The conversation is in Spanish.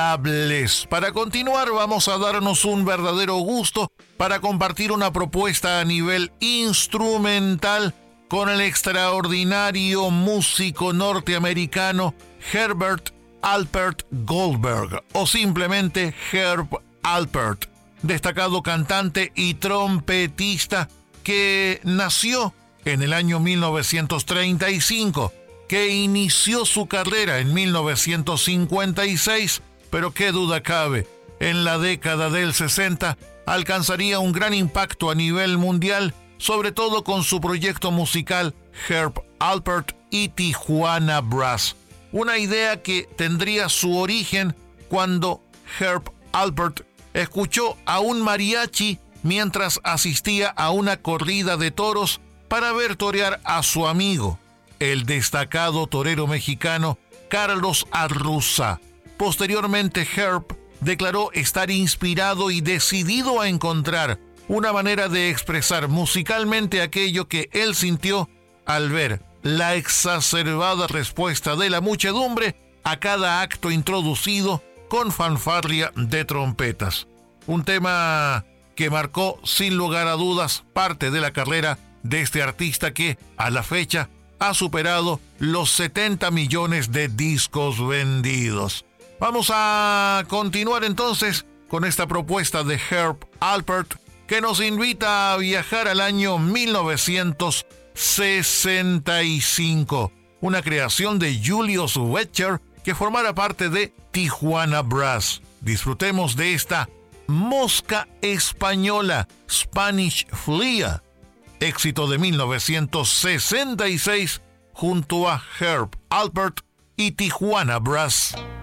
Para continuar, vamos a darnos un verdadero gusto para compartir una propuesta a nivel instrumental con el extraordinario músico norteamericano Herbert Alpert Goldberg, o simplemente Herb Alpert, destacado cantante y trompetista que nació en el año 1935, que inició su carrera en 1956, pero qué duda cabe, en la década del 60 alcanzaría un gran impacto a nivel mundial, sobre todo con su proyecto musical Herb Alpert y Tijuana Brass. Una idea que tendría su origen cuando Herb Alpert escuchó a un mariachi mientras asistía a una corrida de toros para ver torear a su amigo, el destacado torero mexicano Carlos Arruza. Posteriormente, Herb declaró estar inspirado y decidido a encontrar una manera de expresar musicalmente aquello que él sintió al ver la exacerbada respuesta de la muchedumbre a cada acto introducido con fanfarria de trompetas. Un tema que marcó sin lugar a dudas parte de la carrera de este artista que, a la fecha, ha superado los 70 millones de discos vendidos. Vamos a continuar entonces con esta propuesta de Herb Alpert que nos invita a viajar al año 1965, una creación de Julius Wetscher que formara parte de Tijuana Brass. Disfrutemos de esta Mosca Española, Spanish Flea, éxito de 1966 junto a Herb Alpert y Tijuana Brass.